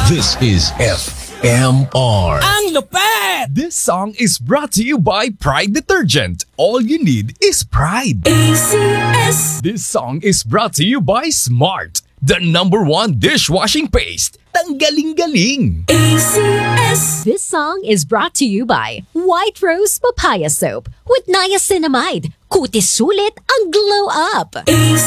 This is FMR. Ang lupet! This song is brought to you by Pride Detergent. All you need is pride. ACS. This song is brought to you by Smart, the #1 dishwashing paste. Tanggaling-galing. ACS. This song is brought to you by White Rose Papaya Soap with niacinamide. Kutis sulit ang glow up. ACS.